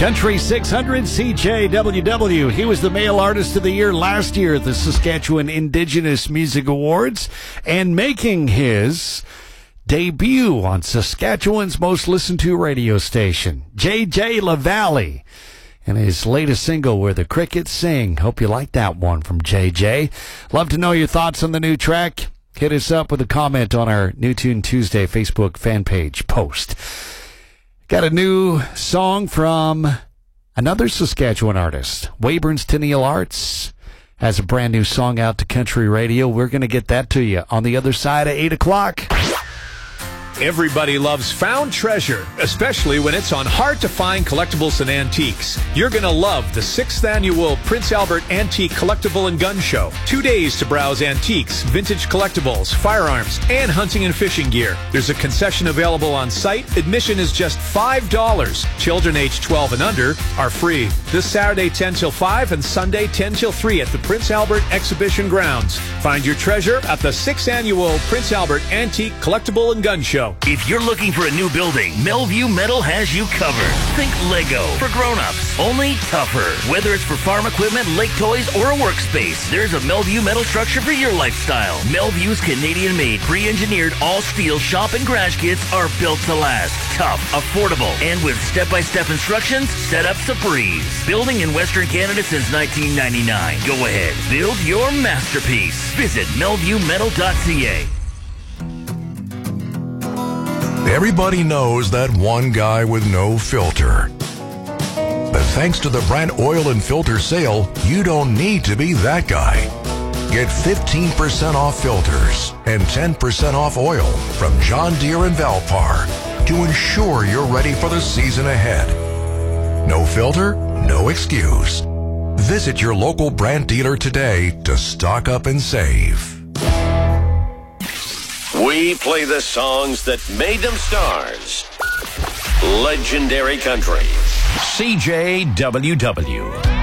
Country 600 CJWW. He was the Male Artist of the Year last year at the Saskatchewan Indigenous Music Awards and making his debut on Saskatchewan's most listened to radio station, JJ LaValle, and his latest single, Where the Crickets Sing. Hope you like that one from JJ. Love to know your thoughts on the new track. Hit us up with a comment on our New Tune Tuesday Facebook fan page post. Got a new song from another Saskatchewan artist. Weyburn's Tenniel Arts has a brand new song out to country radio. We're going to get that to you on the other side of 8 o'clock. Everybody loves found treasure, especially when it's on hard-to-find collectibles and antiques. You're going to love the 6th Annual Prince Albert Antique Collectible and Gun Show. 2 days to browse antiques, vintage collectibles, firearms, and hunting and fishing gear. There's a concession available on site. Admission is just $5. Children aged 12 and under are free. This Saturday 10 till 5 and Sunday 10 till 3 at the Prince Albert Exhibition Grounds. Find your treasure at the 6th Annual Prince Albert Antique Collectible and Gun Show. If you're looking for a new building, Melview Metal has you covered. Think Lego for grown-ups, only tougher. Whether it's for farm equipment, lake toys, or a workspace, there's a Melview Metal structure for your lifestyle. Melview's Canadian-made, pre-engineered, all-steel shop and garage kits are built to last. Tough, affordable, and with step-by-step instructions, setup's a breeze. Building in Western Canada since 1999. Go ahead, build your masterpiece. Visit melviewmetal.ca. Everybody knows that one guy with no filter. But thanks to the Brandt Oil and Filter sale, you don't need to be that guy. Get 15% off filters and 10% off oil from John Deere and Valpar to ensure you're ready for the season ahead. No filter, no excuse. Visit your local Brandt dealer today to stock up and save. We play the songs that made them stars. Legendary Country. CJWW.